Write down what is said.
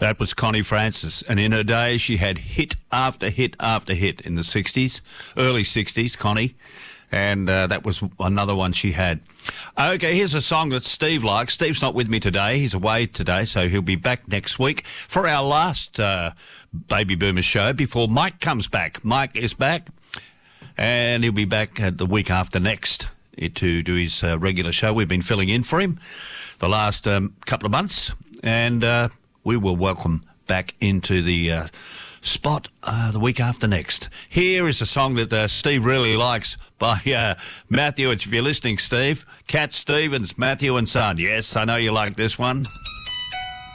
That was Connie Francis, and in her day she had hit after hit after hit in the 60s, early 60s, Connie, and that was another one she had. Okay, here's a song that Steve likes. Steve's not with me today. He's away today, so he'll be back next week for our last Baby Boomer show before Mike comes back. Mike is back, and he'll be back the week after next to do his regular show. We've been filling in for him the last couple of months, and we will welcome back into the spot the week after next. Here is a song that Steve really likes by Matthew. If you're listening, Steve, Cat Stevens, Matthew and Son. Yes, I know you like this one.